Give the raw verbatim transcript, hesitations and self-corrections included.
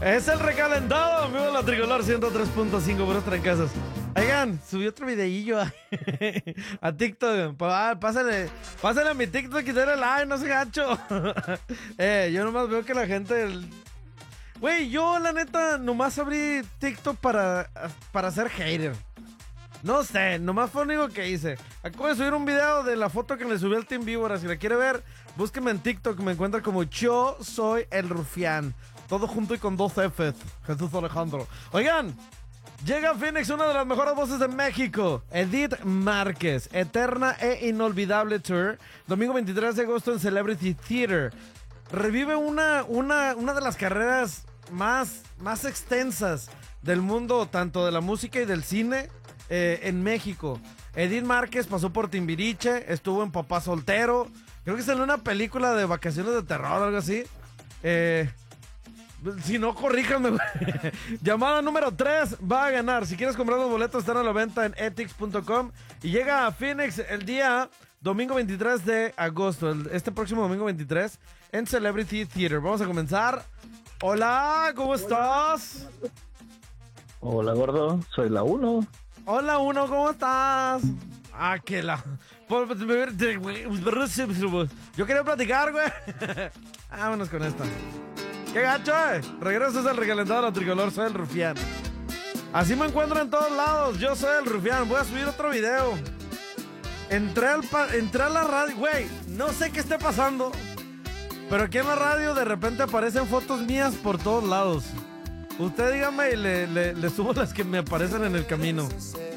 Es el recalentado, amigo de la Tricolor ciento tres punto cinco, puros trancazos. Oigan, subí otro videillo a, a TikTok. Pa- Pásale, pásale a mi TikTok y dale like, no se gacho. eh, yo nomás veo que la gente... el- Güey, yo la neta nomás abrí TikTok para, para ser hater. No sé, nomás fue lo único que hice. Acabo de subir un video de la foto que le subí al Team Víbora. Si la quiere ver, búsqueme en TikTok. Me encuentra como Yo Soy el Rufián. Todo junto y con dos Fs. Jesús Alejandro. Oigan, llega a Phoenix una de las mejores voces de México. Edith Márquez. Eterna e inolvidable tour. Domingo veintitrés de agosto en Celebrity Theater. Revive una, una, una de las carreras más, más extensas del mundo, tanto de la música y del cine. Eh, en México. Edith Márquez pasó por Timbiriche, estuvo en Papá Soltero, creo que salió una película de vacaciones de terror o algo así. Eh, si no, corríjanme, güey. Llamada número tres va a ganar. Si quieres comprar los boletos, están a la venta en etix punto com. Y llega a Phoenix el día domingo veintitrés de agosto, el- este próximo domingo veintitrés, en Celebrity Theater. Vamos a comenzar. Hola, ¿cómo estás? Hola, gordo, soy la uno. Hola, Uno, ¿cómo estás? Ah, que la... Yo quería platicar, güey. Vámonos con esta. ¡Qué gacho, eh! Regresas al recalentado de la Tricolor, soy el Rufián. Así me encuentro en todos lados, yo soy el Rufián. Voy a subir otro video. Entré, al pa- entré a la radio, güey, no sé qué esté pasando, pero aquí en la radio de repente aparecen fotos mías por todos lados. Usted dígame y le, le, le subo las que me aparecen en el camino.